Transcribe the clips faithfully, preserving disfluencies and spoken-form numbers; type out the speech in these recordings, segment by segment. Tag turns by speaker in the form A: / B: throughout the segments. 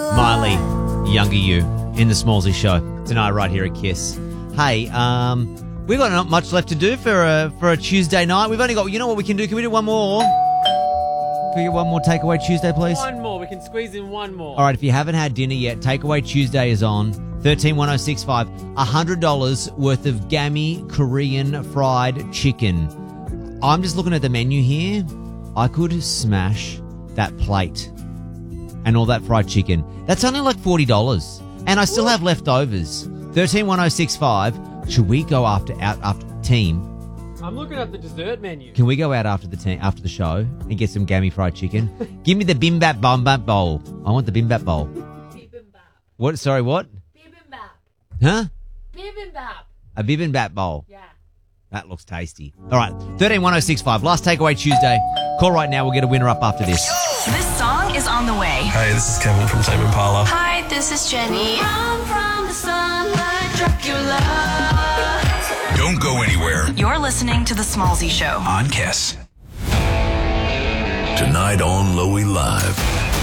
A: Miley, Younger You, in the Smallsy Show tonight, right here at Kiss. Hey, um, we've got not much left to do for a for a Tuesday night. We've only got, you know what we can do? Can we do one more? Can we get one more Takeaway Tuesday, please?
B: One more. We can squeeze in one more.
A: All right, if you haven't had dinner yet, Takeaway Tuesday is on. thirteen one oh six five. one hundred dollars worth of Gammy Korean fried chicken. I'm just looking at the menu here. I could smash that plate and all that fried chicken. That's only like forty dollars. And I still have leftovers. thirteen one oh six five. Should we go after out after the team?
B: I'm looking at the dessert menu.
A: Can we go out after the team after the show and get some Gammy fried chicken? Give me the bimbap bombap bowl. I want the bimbap bowl.
C: Bibimbap.
A: What? Sorry, what?
C: Bibimbap.
A: Huh?
C: Bibimbap.
A: A bibimbap bowl.
C: Yeah.
A: That looks tasty. All right, thirteen one oh six five. Last Takeaway Tuesday. Call right now. We'll get a winner up after this.
D: This song is on the way.
E: Hey, this is Kevin from Tame Impala.
D: Hi, this is Jenny.
C: Run from the sun like Dracula.
F: Don't go anywhere.
D: You're listening to The Smallsy Show
F: On Kiss. Tonight on Loey Live.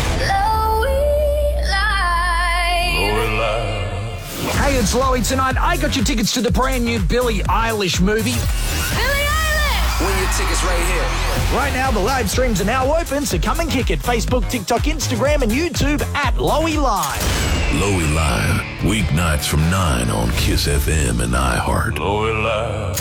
C: Loey Live.
F: Loey Live.
G: Hey, it's Loey tonight. I got your tickets to the brand new Billie Eilish movie.
C: Billie Eilish.
H: Win your tickets right here.
G: Right now, the live streams are now open, so come and kick it. Facebook, TikTok, Instagram, and YouTube at Loey Live.
F: Loey Live. Weeknights from nine on Kiss F M and iHeart. Loey Live.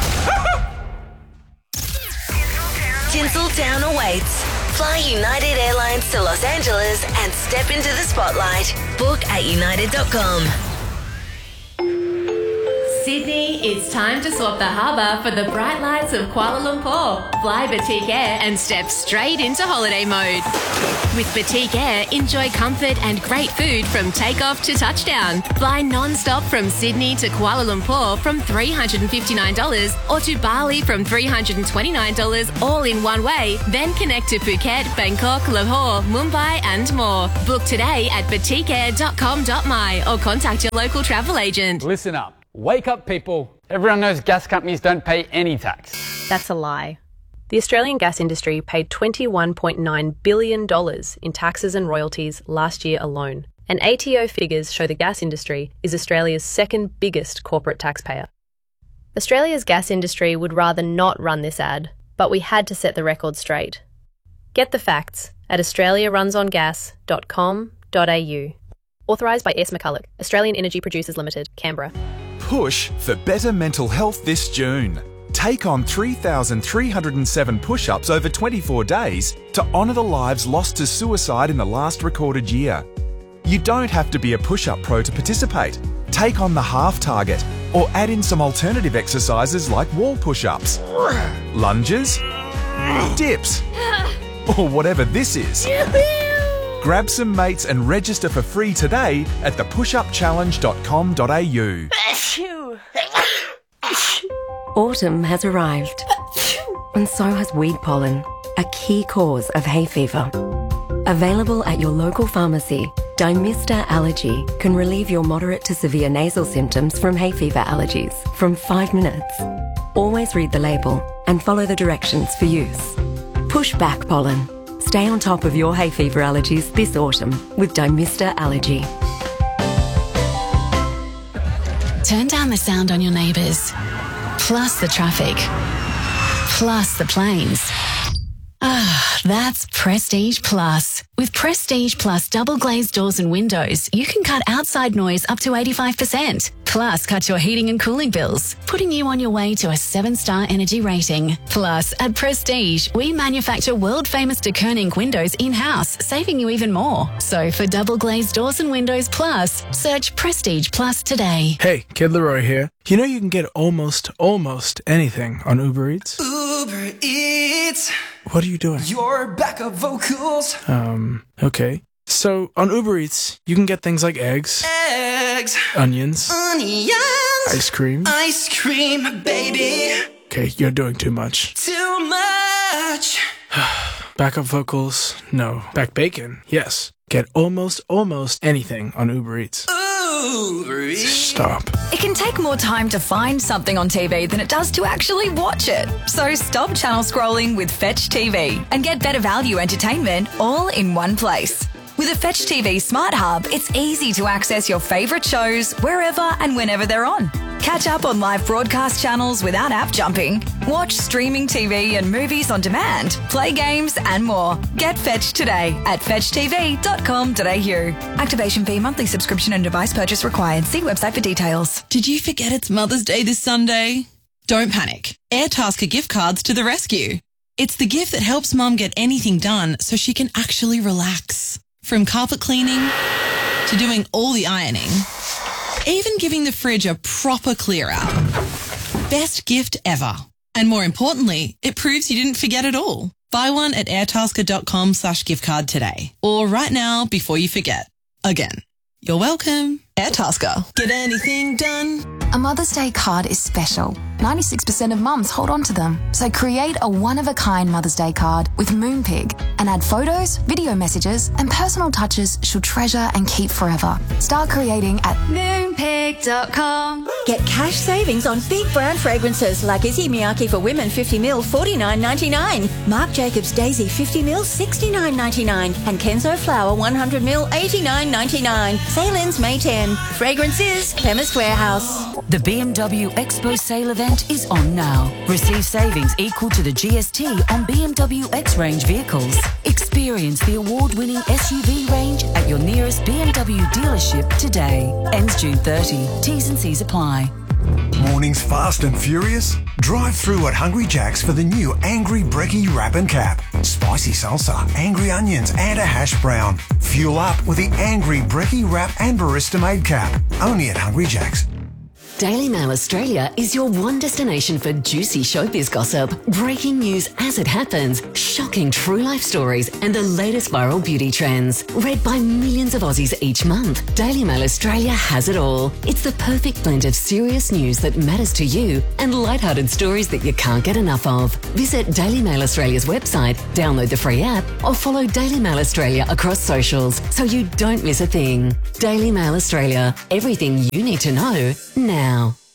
I: Tinseltown awaits. Fly United Airlines to Los Angeles and step into the spotlight. Book at united dot com.
J: Sydney, it's time to swap the harbour for the bright lights of Kuala Lumpur. Fly Batik Air and step straight into holiday mode. With Batik Air, enjoy comfort and great food from takeoff to touchdown. Fly non-stop from Sydney to Kuala Lumpur from three hundred fifty-nine dollars or to Bali from three hundred twenty-nine dollars all in one way. Then connect to Phuket, Bangkok, Lahore, Mumbai and more. Book today at batik air dot com dot my or contact your local travel agent.
B: Listen up. Wake up, people. Everyone knows gas companies don't pay any tax.
K: That's a lie. The Australian gas industry paid twenty-one point nine billion dollars in taxes and royalties last year alone. And A T O figures show the gas industry is Australia's second biggest corporate taxpayer. Australia's gas industry would rather not run this ad, but we had to set the record straight. Get the facts at australia runs on gas dot com dot a u. Authorised by S. McCulloch, Australian Energy Producers Limited, Canberra.
L: Push for better mental health this June. Take on three thousand three hundred seven push-ups over twenty-four days to honour the lives lost to suicide in the last recorded year. You don't have to be a push-up pro to participate. Take on the half target or add in some alternative exercises like wall push-ups, lunges, dips, or whatever this is. Grab some mates and register for free today at the push up challenge dot com dot a u.
M: Autumn has arrived, and so has weed pollen, a key cause of hay fever. Available at your local pharmacy, Dymista Allergy can relieve your moderate to severe nasal symptoms from hay fever allergies from five minutes. Always read the label and follow the directions for use. Push back pollen. Stay on top of your hay fever allergies this autumn with Dymista Allergy.
N: Turn down the sound on your neighbours, plus the traffic, plus the planes. Ah, that's Prestige Plus. With Prestige Plus double glazed doors and windows, you can cut outside noise up to eighty-five percent. Plus, cut your heating and cooling bills, putting you on your way to a seven-star energy rating. Plus, at Prestige, we manufacture world-famous de Koning windows in-house, saving you even more. So, for double glazed doors and windows plus, search Prestige Plus today.
O: Hey, Kid Leroy here. You know you can get almost, almost anything on Uber Eats?
H: Uber Eats.
O: What are you doing?
H: Your backup vocals.
O: Um, okay. So, on Uber Eats, you can get things like eggs,
H: Eggs.
O: onions,
H: Onions.
O: ice cream.
H: Ice cream, baby.
O: Okay, you're doing too much.
H: Too much.
O: Backup vocals, no. Back bacon, yes. Get almost, almost anything on Uber Eats.
H: Uber Eats.
O: Stop.
D: It can take more time to find something on T V than it does to actually watch it. So stop channel scrolling with Fetch T V and get better value entertainment all in one place. With a Fetch T V Smart Hub, it's easy to access your favourite shows wherever and whenever they're on. Catch up on live broadcast channels without app jumping. Watch streaming T V and movies on demand. Play games and more. Get Fetch today at fetch t v dot com dot a u. Activation fee, monthly subscription and device purchase required. See website for details.
P: Did you forget it's Mother's Day this Sunday? Don't panic. Airtasker gift cards to the rescue. It's the gift that helps Mum get anything done so she can actually relax. From carpet cleaning to doing all the ironing, even giving the fridge a proper clear out. Best gift ever. And more importantly, it proves you didn't forget it all. Buy one at airtasker.com slash gift card today. Or right now before you forget. Again. You're welcome. Airtasker. Get anything done.
Q: A Mother's Day card is special. ninety-six percent of mums hold on to them. So create a one-of-a-kind Mother's Day card with Moonpig and add photos, video messages and personal touches she'll treasure and keep forever. Start creating at moonpig dot com.
R: Get cash savings on big brand fragrances like Issey Miyake for women fifty mil forty-nine ninety-nine, Marc Jacobs Daisy fifty mil sixty-nine ninety-nine and Kenzo Flower one hundred mil eighty-nine ninety-nine. Sale ends May tenth. Fragrances, Chemist Warehouse.
S: The B M W Expo sale event is on now. Receive savings equal to the G S T on B M W X-Range vehicles. Experience the award-winning S U V range at your nearest B M W dealership today. Ends June thirtieth. T's and C's apply.
T: Mornings fast and furious? Drive through at Hungry Jack's for the new Angry Brekkie Wrap and Cap. Spicy salsa, angry onions and a hash brown. Fuel up with the Angry Brekkie Wrap and Barista Made Cap. Only at Hungry Jack's.
U: Daily Mail Australia is your one destination for juicy showbiz gossip, breaking news as it happens, shocking true life stories, and the latest viral beauty trends. Read by millions of Aussies each month, Daily Mail Australia has it all. It's the perfect blend of serious news that matters to you and lighthearted stories that you can't get enough of. Visit Daily Mail Australia's website, download the free app, or follow Daily Mail Australia across socials so you don't miss a thing. Daily Mail Australia, everything you need to know now.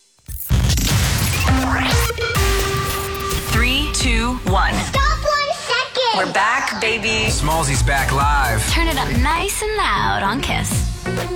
D: Three, two, one.
C: Stop one second.
D: We're back, baby.
V: Smallsy's back live.
C: Turn it up nice and loud on Kiss.